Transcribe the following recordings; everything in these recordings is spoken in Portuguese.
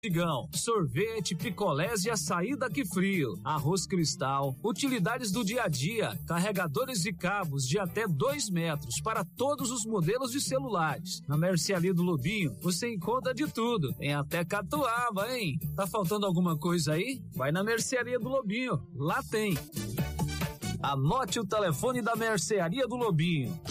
Digão, sorvete, picolés e açaí daqui frio, arroz cristal, utilidades do dia a dia, carregadores e cabos de até 2 metros para todos os modelos de celulares. Na Mercearia do Lobinho, você encontra de tudo, tem até catuaba, hein? Tá faltando alguma coisa aí? Vai na Mercearia do Lobinho, lá tem. Anote o telefone da Mercearia do Lobinho.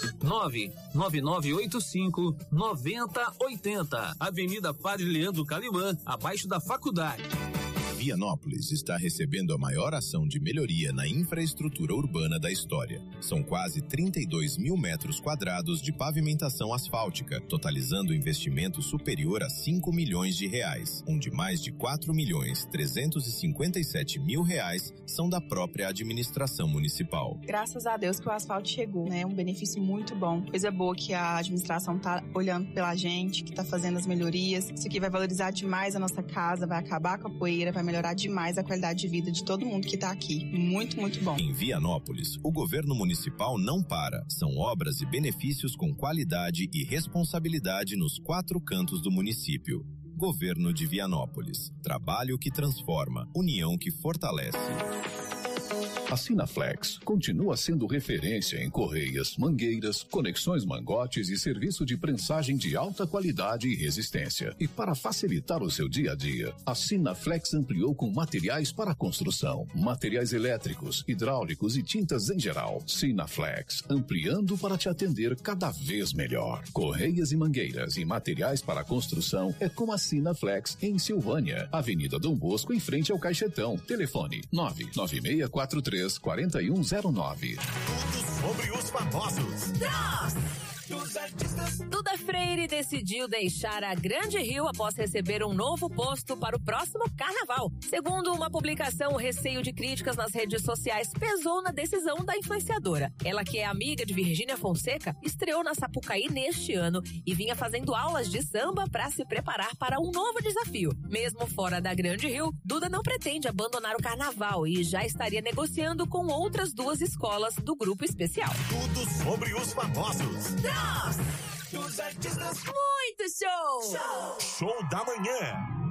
99985-9080, Avenida Padre Leandro Calimã, abaixo da faculdade. Vianópolis está recebendo a maior ação de melhoria na infraestrutura urbana da história. São quase 32 mil metros quadrados de pavimentação asfáltica, totalizando investimento superior a 5 milhões de reais, onde mais de 4.357.000 reais são da própria administração municipal. Graças a Deus que o asfalto chegou, né? Um benefício muito bom. Coisa boa que a administração tá olhando pela gente, que tá fazendo as melhorias. Isso aqui vai valorizar demais a nossa casa, vai acabar com a poeira, vai melhorar demais a qualidade de vida de todo mundo que tá aqui. Muito, muito bom. Em Vianópolis, o governo municipal não para. São obras e benefícios com qualidade e responsabilidade nos 4 cantos do município. Governo de Vianópolis. Trabalho que transforma, união que fortalece. A Sinaflex continua sendo referência em correias, mangueiras, conexões mangotes e serviço de prensagem de alta qualidade e resistência. E para facilitar o seu dia a dia, a Sinaflex ampliou com materiais para construção, materiais elétricos, hidráulicos e tintas em geral. Sinaflex, ampliando para te atender cada vez melhor. Correias e mangueiras e materiais para construção é com a Sinaflex em Silvânia, Avenida Dom Bosco, em frente ao Caixetão. Telefone 99643 4109. Tudo sobre os famosos. Duda Freire decidiu deixar a Grande Rio após receber um novo posto para o próximo carnaval. Segundo uma publicação, o receio de críticas nas redes sociais pesou na decisão da influenciadora. Ela, que é amiga de Virgínia Fonseca, estreou na Sapucaí neste ano e vinha fazendo aulas de samba para se preparar para um novo desafio. Mesmo fora da Grande Rio, Duda não pretende abandonar o carnaval e já estaria negociando com outras 2 escolas do grupo especial. Tudo sobre os famosos. Muito show! Show da manhã.